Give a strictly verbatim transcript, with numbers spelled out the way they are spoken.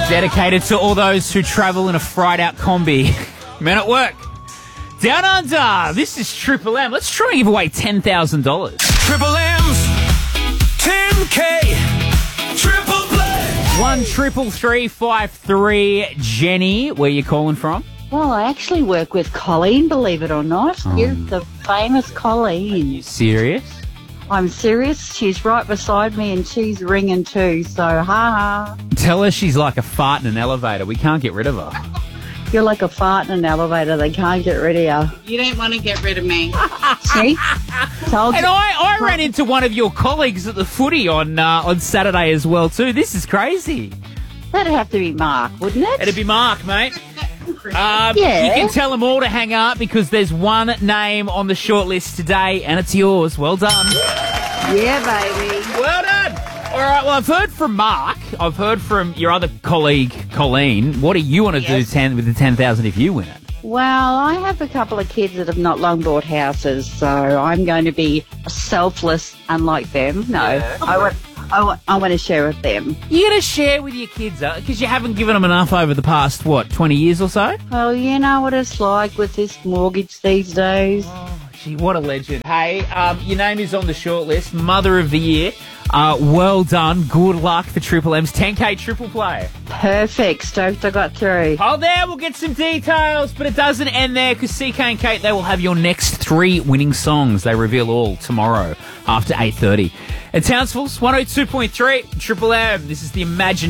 Dedicated to all those who travel in a fried-out combi. Men at work. Down Under. This is Triple M. Let's try and give away ten thousand dollars. Triple M's ten K Triple Play. One triple three five three. Jenny, where you calling from? Well, I actually work with Colleen, believe it or not. Oh. You're the famous Colleen. You serious? I'm serious. She's right beside me and she's ringing too, so ha ha. Tell her she's like a fart in an elevator. We can't get rid of her. You're like a fart in an elevator. They can't get rid of you. You don't want to get rid of me. See? Told And you. I, I ran into one of your colleagues at the footy on uh, on Saturday as well too. This is crazy. That'd have to be Mark, wouldn't it? It'd be Mark, mate. Um, Yeah. You can tell them all to hang up because there's one name on the shortlist today and it's yours. Well done. Yeah, baby. Well done. All right, well, I've heard from Mark. I've heard from your other colleague, Colleen. What do you want to Yes. do ten, with the ten thousand if you win it? Well, I have a couple of kids that have not long bought houses, so I'm going to be selfless, unlike them. No, I want, I want, I want to share with them. You're going to share with your kids because you haven't given them enough over the past, what, twenty years or so? Well, you know what it's like with this mortgage these days. Gee, what a legend. Hey, um, your name is on the shortlist, Mother of the Year. Uh, well done. Good luck for Triple M's ten K Triple Play. Perfect. Stoked I got through. Hold there, we'll get some details, but it doesn't end there because C K and Kate, they will have your next three winning songs. They reveal all tomorrow after eight thirty. At Townsville's one oh two point three Triple M, this is the Imagine